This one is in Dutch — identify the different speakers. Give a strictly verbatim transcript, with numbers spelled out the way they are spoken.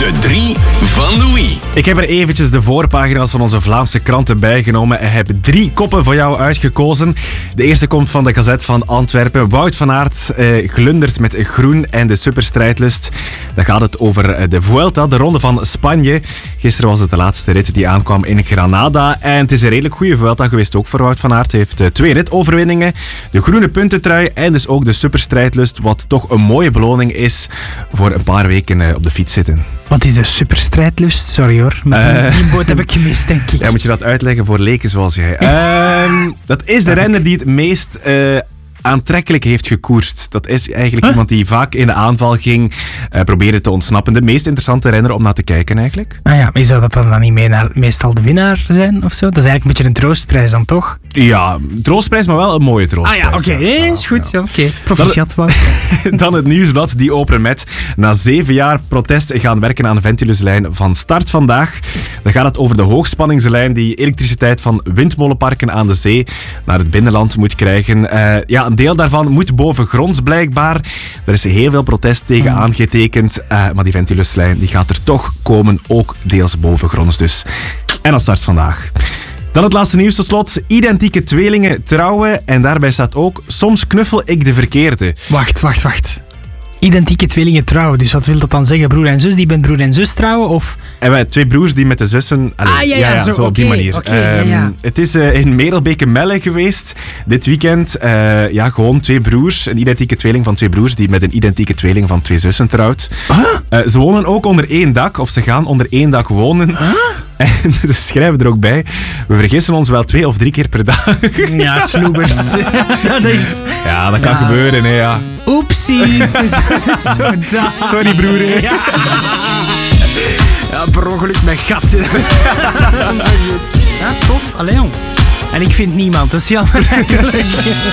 Speaker 1: De drie van Louis.
Speaker 2: Ik heb er eventjes de voorpagina's van onze Vlaamse kranten bijgenomen en heb drie koppen voor jou uitgekozen. De eerste komt van de Gazet van Antwerpen. Wout van Aert eh, glundert met groen en de superstrijdlust. Dan gaat het over de Vuelta, de ronde van Spanje. Gisteren was het de laatste rit die aankwam in Granada. En het is een redelijk goede Vuelta geweest ook voor Wout van Aert. Hij heeft uh, twee ritoverwinningen, de groene puntentrui en dus ook de superstrijdlust. Wat toch een mooie beloning is voor een paar weken uh, op de fiets zitten.
Speaker 3: Wat is de superstrijdlust? Sorry hoor, met
Speaker 2: Uh,
Speaker 3: die boot heb ik gemist, denk ik.
Speaker 2: Ja, moet je dat uitleggen voor leken zoals jij? Uh, dat is de renner die het meest uh, aantrekkelijk heeft gekoerst. Dat is eigenlijk huh? iemand die vaak in de aanval ging, uh, probeerde te ontsnappen. De meest interessante renner om naar te kijken eigenlijk.
Speaker 3: Ah ja, maar zou dat dan niet mee naar, meestal de winnaar zijn of zo? Dat is eigenlijk een beetje een troostprijs dan toch?
Speaker 2: Ja, troostprijs, maar wel een mooie troostprijs.
Speaker 3: Ah ja, oké, okay. ja, is goed. Ja. Oké, okay. Proficiat, Wout.
Speaker 2: Dan het nieuwsblad, die openen met: na zeven jaar protest gaan werken aan de Ventiluslijn van start vandaag. Dan gaat het over de hoogspanningslijn die elektriciteit van windmolenparken aan de zee naar het binnenland moet krijgen. Uh, ja, een deel daarvan moet bovengronds blijkbaar. Er is heel veel protest tegen mm. aangetekend, uh, maar die Ventiluslijn die gaat er toch komen, ook deels bovengronds dus. En dat start vandaag. Dan het laatste nieuws tot slot. Identieke tweelingen trouwen. En daarbij staat ook: soms knuffel ik de verkeerde.
Speaker 3: Wacht, wacht, wacht. Identieke tweelingen trouwen. Dus wat wil dat dan zeggen? Broer en zus die met broer en zus trouwen? Of?
Speaker 2: En wij twee broers die met de zussen... Allee,
Speaker 3: ah, ja, ja, ja, zo,
Speaker 2: zo op
Speaker 3: okay,
Speaker 2: die manier.
Speaker 3: Okay,
Speaker 2: um,
Speaker 3: ja, ja.
Speaker 2: Het is uh, in Merelbeke-Melle geweest. Dit weekend. Uh, ja, gewoon twee broers. Een identieke tweeling van twee broers die met een identieke tweeling van twee zussen trouwt.
Speaker 3: Huh?
Speaker 2: Uh, ze wonen ook onder één dak. Of ze gaan onder één dak wonen.
Speaker 3: Huh?
Speaker 2: En ze schrijven er ook bij: we vergissen ons wel twee of drie keer per dag.
Speaker 3: Ja, sloebers. dat is...
Speaker 2: Ja, dat kan ja. gebeuren, hè, ja.
Speaker 3: Oepsie. Zo da.
Speaker 2: Sorry, broer. Ja,
Speaker 3: ja per ongeluk mijn gat. Ja, tof. Allee, jong. En ik vind niemand, dat is jammer eigenlijk.